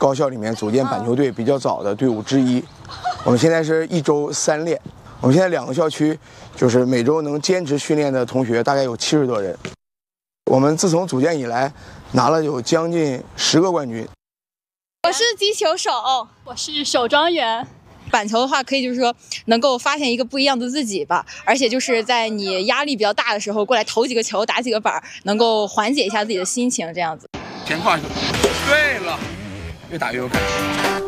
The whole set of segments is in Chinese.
高校里面组建板球队比较早的队伍之一。我们现在是1周3练，我们现在2个校区就是每周能坚持训练的同学大概有70多人。我们自从组建以来，拿了有将近10个冠军。 我是击球手， 我是守庄员。 板球的话，可以就是说能够发现一个不一样的自己吧，而且就是在你压力比较大的时候，过来投几个球，打几个板，能够缓解一下自己的心情，这样子。 前胯球，对了，越打越有感觉。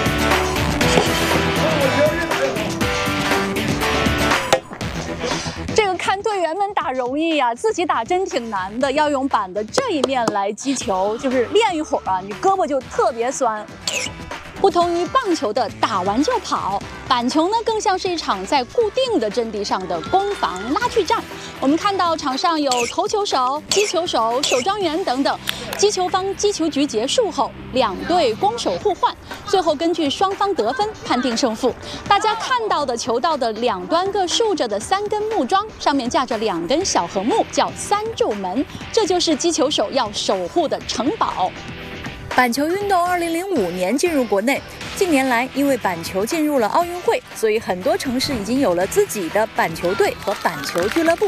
这个看队员们打容易呀，自己打真挺难的。要用板的这一面来击球，就是练一会儿啊，你胳膊就特别酸。不同于棒球的打完就跑，板球呢更像是一场在固定的阵地上的攻防拉锯战。我们看到场上有投球手、击球手、守庄员等等。击球方击球局结束后，两队攻守互换，最后根据双方得分判定胜负。大家看到的球道的两端各竖着的3根木桩，上面架着2根小横木，叫3柱门，这就是击球手要守护的城堡。 板球运动2005年进入国内，近年来因为板球进入了奥运会，所以很多城市已经有了自己的板球队和板球俱乐部。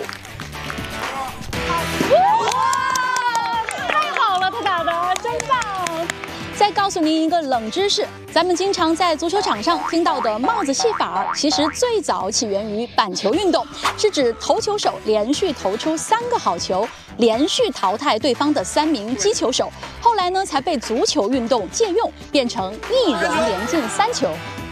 太好了，他打得真棒！再告诉您一个冷知识，咱们经常在足球场上听到的帽子戏法，其实最早起源于板球运动，是指投球手连续投出3个好球，连续淘汰对方的3名击球手。后来呢，才被足球运动借用，变成1人连进3球。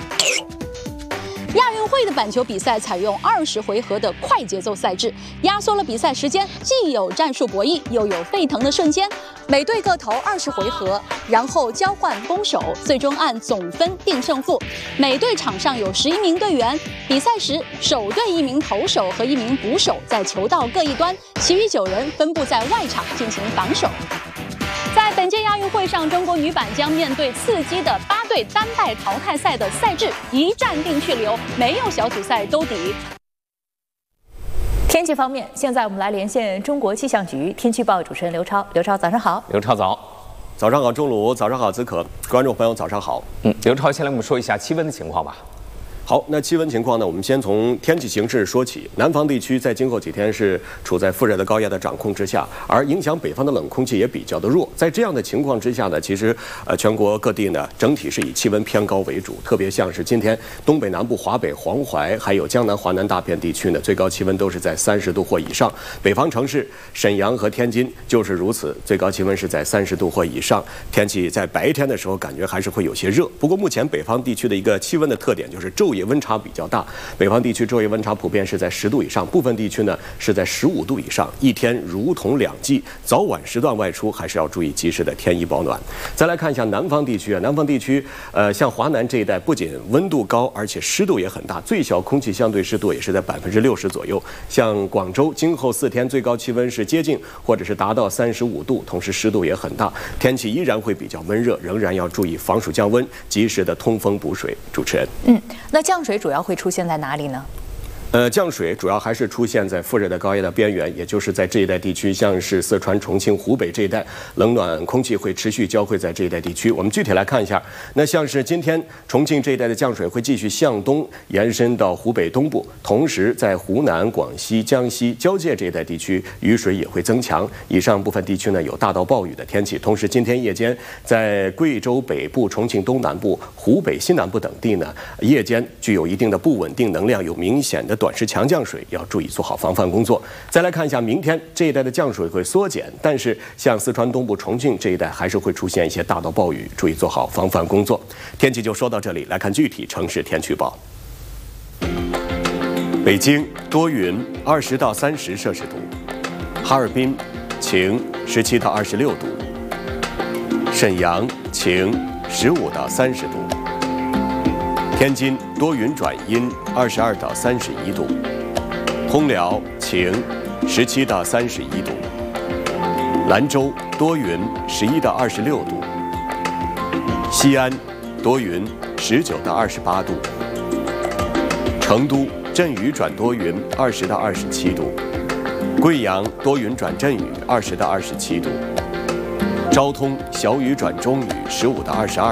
亚运会的板球比赛采用20回合的快节奏赛制，压缩了比赛时间，既有战术博弈，又有沸腾的瞬间。每队各投20回合，然后交换攻守，最终按总分定胜负。每队场上有11名队员，比赛时首队1名投手和1名捕手在球道各一端，其余9人分布在外场进行防守。在本届亚运会上，中国女板将面对刺激的8队单败淘汰赛的赛制，一战定去留，没有小组赛兜底。 天气方面，现在我们来连线中国气象局天气报主持人刘超。刘超，早上好。 刘超早。 早上好，钟鲁，早上好，子可，观众朋友早上好。 刘超，先来我们说一下气温的情况吧。 好，那气温情况呢？我们先从天气形势说起。南方地区在今后几天是处在副热带高压的掌控之下，而影响北方的冷空气也比较的弱。在这样的情况之下呢，其实全国各地呢整体是以气温偏高为主，特别像是今天东北南部、华北、黄淮还有江南、华南大片地区呢，最高气温都是在30度或以上。北方城市沈阳和天津就是如此，最高气温是在30度或以上。天气在白天的时候感觉还是会有些热。不过目前北方地区的一个气温的特点就是昼夜温差比较大，北方地区昼夜温差普遍是在10度以上，部分地区呢是在15度以上，一天如同2季，早晚时段外出还是要注意及时的添衣保暖。再来看一下南方地区啊，南方地区像华南这一带不仅温度高，而且湿度也很大，最小空气相对湿度也是在60%左右。像广州今后4天最高气温是接近或者是达到35度，同时湿度也很大，天气依然会比较闷热，仍然要注意防暑降温，及时的通风补水。主持人， 那降水主要会出现在哪里呢？ 降水主要还是出现在副热带高压的边缘，也就是在这一带地区，像是四川、重庆、湖北这一带，冷暖空气会持续交汇在这一带地区。我们具体来看一下，那像是今天重庆这一带的降水会继续向东延伸到湖北东部，同时在湖南、广西、江西交界这一带地区，雨水也会增强。以上部分地区呢有大到暴雨的天气。同时，今天夜间在贵州北部、重庆东南部、湖北西南部等地呢，夜间具有一定的不稳定能量，有明显的短时强降水，要注意做好防范工作。再来看一下明天这一带的降水会缩减，但是像四川东部、重庆这一带还是会出现一些大到暴雨，注意做好防范工作。天气就说到这里，来看具体城市天气预报。北京多云，20到30摄氏度；哈尔滨晴，17到26度；沈阳晴，15到30度；天津多云转阴，22到31度；通辽晴，17到31度；兰州多云，11到26度；西安多云，19到28度；成都阵雨转多云，20到27度；贵阳多云转阵雨，20到27度；昭通小雨转中雨，15到22度。